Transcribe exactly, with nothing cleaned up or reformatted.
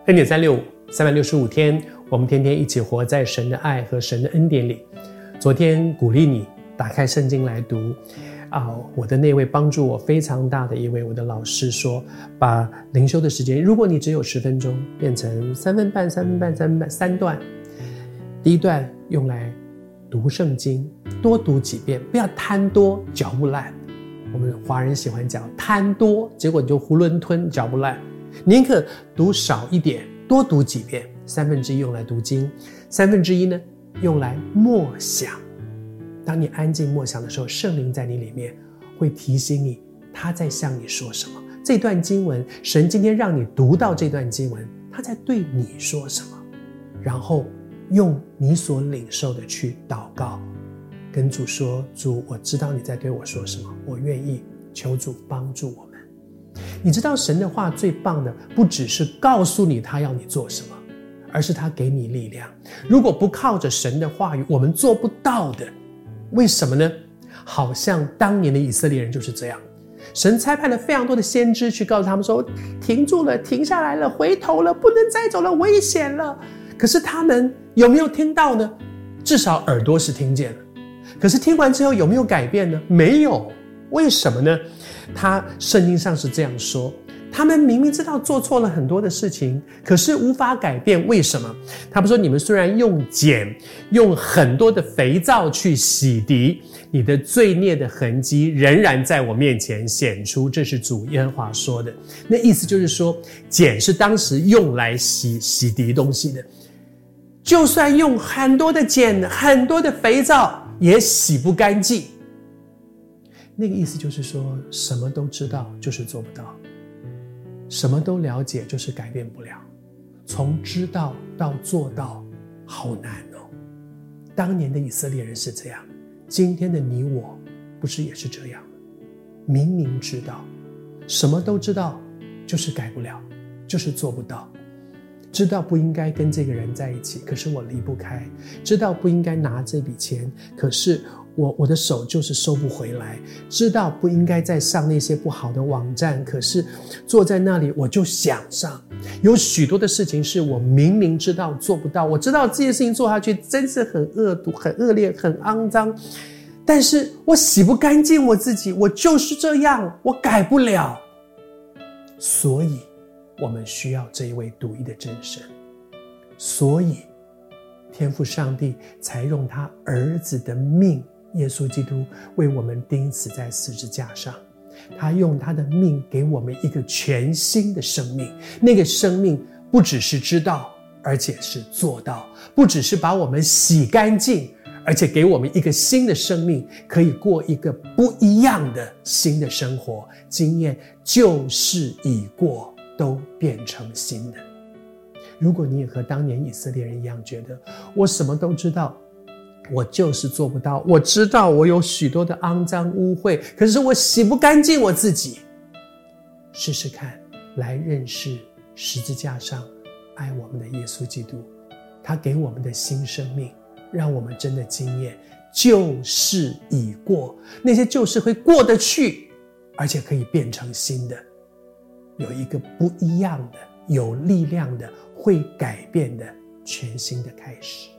恩典三六五，三百六十五天，我们天天一起活在神的爱和神的恩典里。昨天鼓励你打开圣经来读啊，我的那位帮助我非常大的一位我的老师说，把灵修的时间，如果你只有十分钟，变成三分半、三分半、三分半，三段。第一段用来读圣经，多读几遍，不要贪多嚼不烂。我们华人喜欢讲贪多，结果你就囫囵吞嚼不烂。宁可读少一点，多读几遍。三分之一用来读经，三分之一呢用来默想。当你安静默想的时候，圣灵在你里面会提醒你他在向你说什么。这段经文，神今天让你读到这段经文，他在对你说什么，然后用你所领受的去祷告，跟主说，主，我知道你在对我说什么，我愿意，求主帮助我们。你知道神的话最棒的不只是告诉你他要你做什么，而是他给你力量。如果不靠着神的话语，我们做不到的。为什么呢？好像当年的以色列人就是这样，神差派了非常多的先知去告诉他们说，停住了，停下来了，回头了，不能再走了，危险了。可是他们有没有听到呢？至少耳朵是听见了。可是听完之后有没有改变呢？没有。为什么呢？他圣经上是这样说，他们明明知道做错了很多的事情，可是无法改变。为什么？他们说，你们虽然用碱，用很多的肥皂去洗涤，你的罪孽的痕迹仍然在我面前显出，这是主耶和华说的。那意思就是说，碱是当时用来洗洗涤东西的，就算用很多的碱，很多的肥皂，也洗不干净。那个意思就是说，什么都知道就是做不到，什么都了解就是改变不了。从知道到做到好难哦。当年的以色列人是这样，今天的你我不是也是这样吗？明明知道，什么都知道，就是改不了，就是做不到。知道不应该跟这个人在一起，可是我离不开；知道不应该拿这笔钱，可是我我的手就是收不回来；知道不应该再上那些不好的网站，可是坐在那里我就想上。有许多的事情是我明明知道做不到，我知道这些事情做下去真是很恶毒、很恶劣、很肮脏，但是我洗不干净我自己，我就是这样，我改不了。所以我们需要这一位独一的真神，所以天父上帝才用他儿子的命，耶稣基督为我们钉死在十字架上。他用他的命给我们一个全新的生命，那个生命不只是知道，而且是做到，不只是把我们洗干净，而且给我们一个新的生命，可以过一个不一样的新的生活，经验旧事已过，都变成新的。如果你也和当年以色列人一样，觉得我什么都知道，我就是做不到，我知道我有许多的肮脏污秽，可是我洗不干净我自己。试试看，来认识十字架上爱我们的耶稣基督，他给我们的新生命，让我们真的经验旧事已过，那些旧事会过得去，而且可以变成新的，有一个不一样的、有力量的、会改变的全新的开始。